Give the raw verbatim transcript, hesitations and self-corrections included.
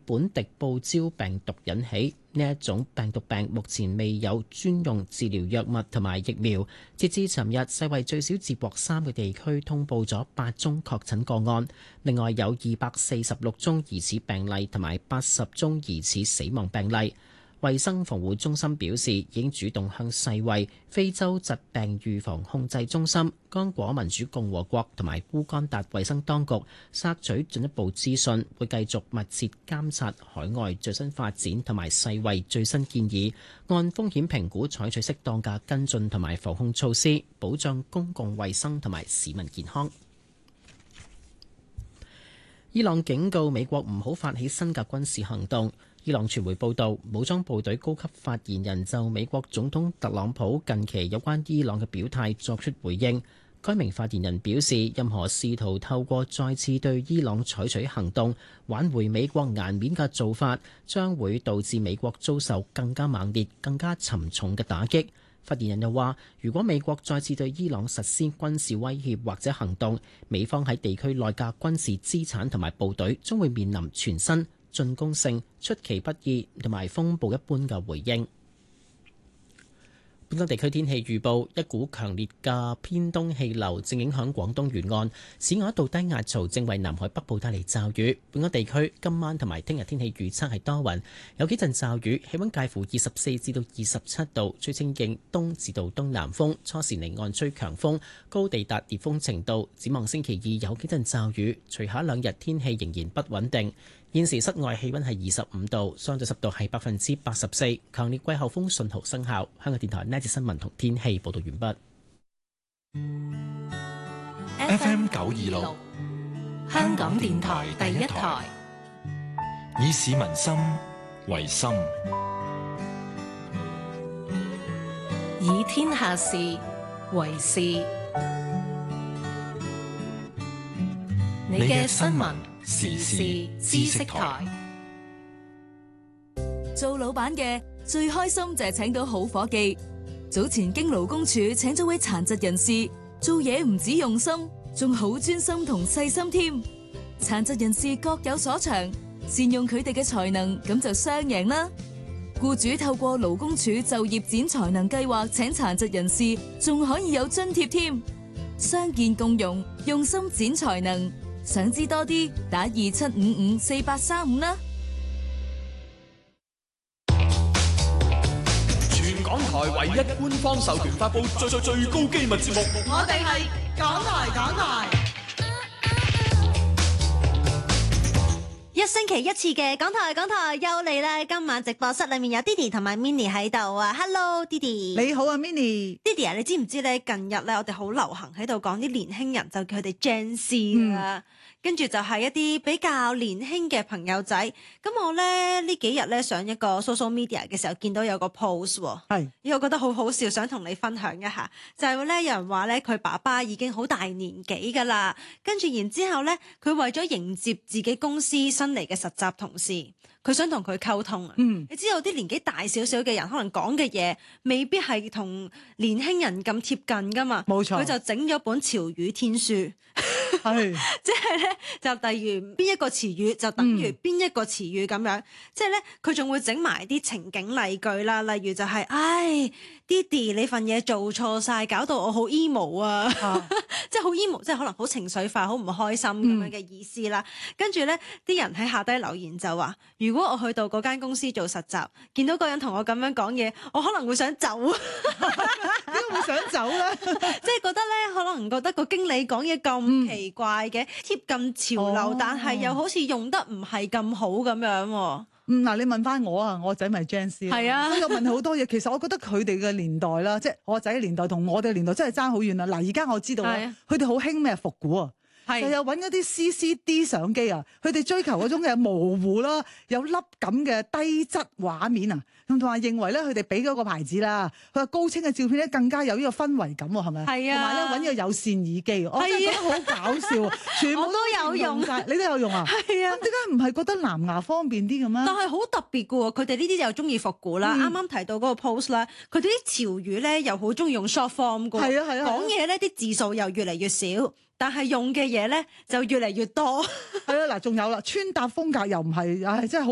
本迪布招病毒引起。呢一種病毒病目前未有專用治療藥物同埋疫苗。截至尋日，世衛最少接獲三個地區通報咗八宗確診個案，另外有二百四十六宗疑似病例同埋八十宗疑似死亡病例。衛生防護中心表示，已經主動向世衛、非洲疾病預防控制中心、剛果民主共和國同埋烏干達衛生當局索取進一步資訊，會繼續密切監察海外最新發展同埋世衛最新建議，按風險評估採取適當嘅跟進同埋防控措施，保障公共衛生同埋市民健康。伊朗警告美國唔好發起新嘅軍事行動。伊朗傳媒報道，武裝部隊高級發言人就美國總統特朗普近期有關伊朗嘅表態作出回應。該名發言人表示，任何試圖透過再次對伊朗採取行動挽回美國顏面嘅做法，將會導致美國遭受更加猛烈、更加沉重嘅打擊。發言人又話，如果美國再次對伊朗實施軍事威脅或者行動，美方喺地區內嘅軍事資產同埋部隊將會面臨全新進攻性、出其不意同埋風暴一般嘅回應。本港地區天氣預報，一股強烈嘅偏東氣流正影響廣東沿岸，此外一道低壓槽正為南海北部帶嚟驟雨。本港地區今晚同埋聽日天氣預測係多雲，有幾陣驟雨，氣溫介乎二十四至到二十七度，吹清勁東至到東南風，初時離岸吹強風，高地達烈風程度。展望星期二有幾陣驟雨，隨後兩日天氣仍然不穩定。現時室外氣溫係二十五度，相對濕度係百分之八十四，強烈季候風信號生效。香港電台呢節新聞同天氣報道完畢。F M 九二六，香港電台第一台，以市民心為心，以天下事為事。你嘅新聞時事知識台。 做老闆嘅最開心就係請到好伙計。早前經勞工處請咗位殘疾人士，做嘢唔止用心，仲好專心同細心添。殘疾人士各有所長，善用佢哋嘅才能，咁就雙贏啦。僱主透過勞工處就業展才能計劃請殘疾人士，仲可以有津貼添。傷健共融，用心展才能。想知多啲，打二七五五四八三五啦。 全港台唯一官方授權發布最最最高機密節目， 我哋係港台港台。一星期一次嘅港台港台又嚟啦！今晚直播室裏面有 Didi 同埋 Minnie 喺度啊 ！Hello Didi， 你好啊 Minnie。Didi 啊，你知唔知咧？近日咧，我哋好流行喺度講啲年輕人，就叫佢哋 Gen Z 啊。嗯跟住就係一啲比較年輕嘅朋友仔，咁我咧呢幾日咧上一個 social media 嘅時候，見到有個 post，係，我覺得好好笑，想同你分享一下。就係咧有人話咧佢爸爸已經好大年紀㗎啦，跟住然之後咧佢為咗迎接自己公司新嚟嘅實習同事，佢想同佢溝通啊。嗯，你知道啲年紀大少少嘅人，可能講嘅嘢未必係同年輕人咁貼近㗎嘛。冇錯，佢就整咗本潮語天書。係，即係咧，就例如邊一個詞語就等於邊一個詞語咁樣，嗯、即係咧，佢仲會整埋啲情景例句啦，例如就係、是，唉，Didi 你份嘢做錯晒，搞到我好 emo 啊，啊即係好 emo，即係可能好情緒化、好唔開心咁樣嘅意思啦。嗯、跟住咧，啲人喺下低留言就話，如果我去到嗰間公司做實習，見到個人同我咁樣講嘢，我可能會想走。點解會想走咧？即係覺得咧，可能覺得個經理講嘢咁奇怪嘅，貼近潮流，哦、但係又好似用得唔係咁好咁樣。 嗯，嗱，你問翻我啊，我仔咪 Gen Z，係啊，所以我問好多嘢。其實我覺得佢哋嘅年代啦，即係我仔嘅年代同我哋嘅年代真係爭好遠啦。嗱，而家我知道啦，佢哋好興咩復古啊。係又揾嗰啲 C C D 相機啊，佢哋追求嗰種嘅模糊啦，有粒感嘅低質畫面啊，同同埋認為咧，佢哋俾嗰個牌子啦，佢話高清嘅照片咧更加有呢個氛圍感喎，係咪？係啊，同埋咧揾呢個有線耳機，我真係覺得好搞笑，全部都有用晒，你都有用啊？係啊，咁點解唔係覺得藍牙方便啲咁樣？但係好特別嘅喎，佢哋呢啲又中意復古啦。啱啱提到嗰個 post 啦，佢哋啲潮語咧又好中意用 short form 嘅，係啊係啊，講嘢咧啲字數又越嚟越少。但係用嘅嘢咧就越嚟越多，係啊嗱，仲有啦，穿搭風格又唔係，唉，真係好